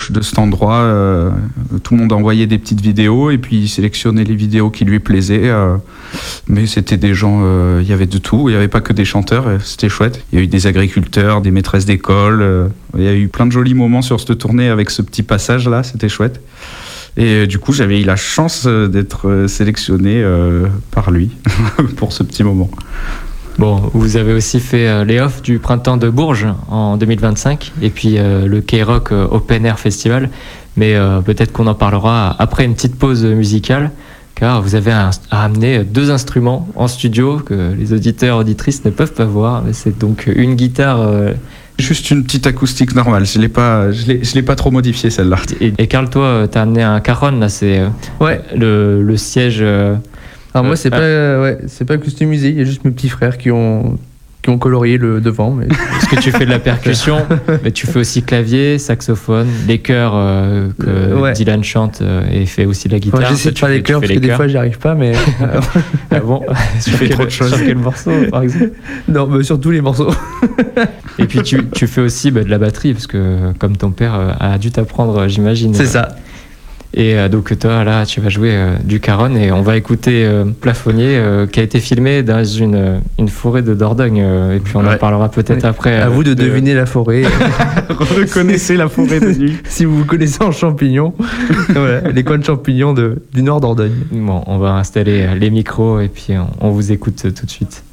proches de cet endroit. Tout le monde envoyait des petites vidéos et puis il sélectionnait les vidéos qui lui plaisaient. Mais c'était des gens, il y avait de tout. Il n'y avait pas que des chanteurs, c'était chouette. Il y a eu des agriculteurs, des maîtresses d'école. Il y a eu plein de jolis moments sur cette tournée avec ce petit passage-là, c'était chouette. Et du coup, j'avais eu la chance d'être sélectionné par lui pour ce petit moment. Bon, vous avez aussi fait les off du Printemps de Bourges en 2025 et puis le K-Rock Open Air Festival. Mais peut-être qu'on en parlera après une petite pause musicale, car vous avez amené 2 instruments en studio que les auditeurs et auditrices ne peuvent pas voir. C'est donc une guitare... Juste une petite acoustique normale, je l'ai pas trop modifiée celle-là. Et Karl, toi, t'as amené un Caron, là, c'est le siège... Alors moi, c'est pas customisé, il y a juste mes petits frères qui ont colorié le devant. Mais... Parce que tu fais de la percussion, mais tu fais aussi clavier, saxophone, les chœurs que Dylan chante et fait aussi de la guitare. J'essaie de faire les chœurs parce que des fois, j'y arrive pas, mais... Ah bon? Tu fais trop de choses. Sur quel morceau, par exemple? Non, mais sur tous les morceaux. Et puis tu fais aussi de la batterie, parce que comme ton père a dû t'apprendre, j'imagine. C'est ça. Et donc toi, là, tu vas jouer du Caron et on va écouter Plafonnier qui a été filmé dans une forêt de Dordogne. Et puis on en parlera peut-être après. À vous de deviner la forêt. Reconnaissez la forêt de nuit. Si vous vous connaissez en champignons, voilà, les coins de champignons du nord Dordogne. Bon, on va installer les micros et puis on vous écoute tout de suite.